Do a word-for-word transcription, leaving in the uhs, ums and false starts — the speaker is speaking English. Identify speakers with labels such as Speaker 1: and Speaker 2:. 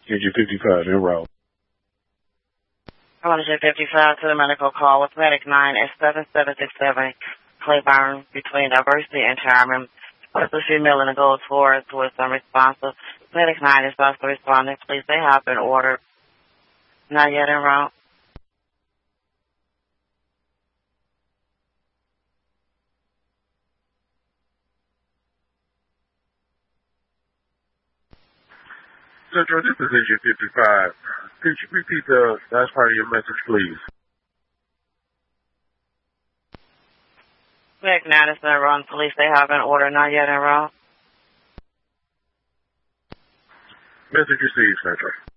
Speaker 1: Engine fifty-five, en route.
Speaker 2: I want to say fifty-five to the medical call with Medic nine at seven seven six seven Claiborne between Diversity and Charmin. The female in the gold floor towards unresponsive. Medic nine is also responding. Please, they have been ordered. Not yet en route.
Speaker 1: Central, this is Engine fifty-five. Could you repeat the last part of your message, please?
Speaker 2: Medic nine is en route. Police, they have been ordered. Not yet en route.
Speaker 1: Message received, Central.